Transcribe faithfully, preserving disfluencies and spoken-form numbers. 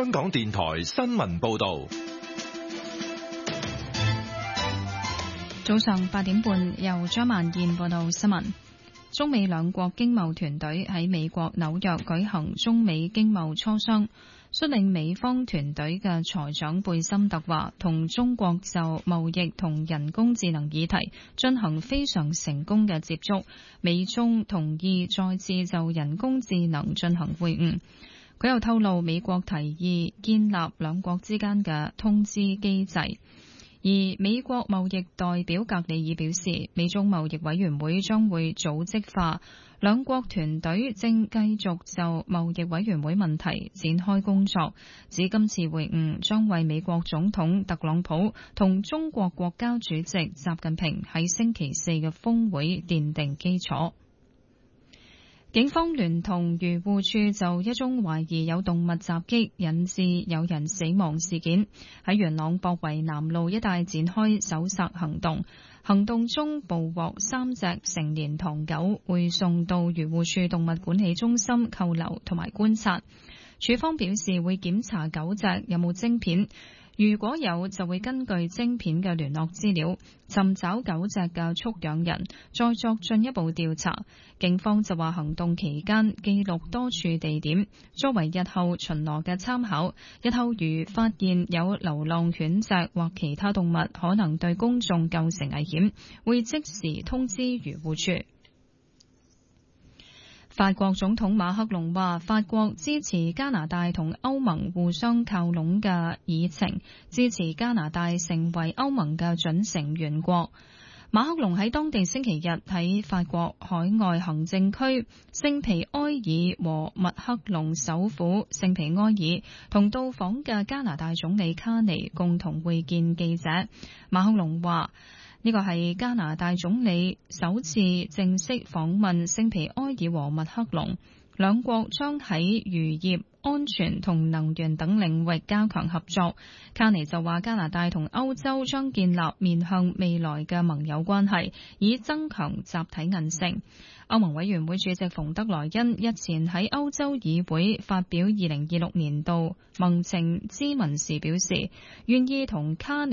香港電台新聞報道。 早上八點半，由張萬燕報道新聞。中美兩國經貿團隊喺美國紐約舉行中美經貿磋商。率領美方團隊嘅財長貝森特話，同中國就貿易同人工智能議題進行非常成功嘅接觸，美中同意再次就人工智能進行會晤。佢又透露，美國提議建立兩國之間嘅通知機制。而美國貿易代表格里爾表示，美中貿易委員會將會組織化，兩國團隊正繼續就貿易委員會問題展開工作，指今次會晤將為美國總統特朗普同中國國家主席習近平喺星期四嘅峰會奠定基礎。警方聯同漁護處就一宗懷疑有動物襲擊引致有人死亡事件，喺元朗博圍南路一帶展開搜索行動。行動中捕獲三隻成年唐狗，會送到漁護處動物管理中心扣留同埋觀察。處方表示會檢查狗隻有冇晶片，如果有就會根據晶片嘅聯絡資料尋找狗隻嘅畜養人，再作進一步調查。警方就話行動期間記錄多處地點，作為日後巡邏嘅參考。日後如發現有流浪犬隻或其他動物可能對公眾構成危險，會即時通知漁護處。法國總統馬克龍話，法國支持加拿大同歐盟互相靠攏嘅議程，支持加拿大成為歐盟嘅準成員國。馬克龍喺當地星期日喺法國海外行政區聖皮埃爾和密克隆首府聖皮埃爾同到訪嘅加拿大總理卡尼共同會見記者。馬克龍話，呢個係加拿大總理首次正式訪問聖皮埃爾和密克隆，兩國將喺漁業、安全同能源等領域加強合作。卡尼就話，加拿大同歐洲將建立面向未來嘅盟友關係，以增強集體韌性。歐盟委員會主席馮德萊恩日前喺歐洲議會發表二零二六年度盟情咨文時表示，願意同卡尼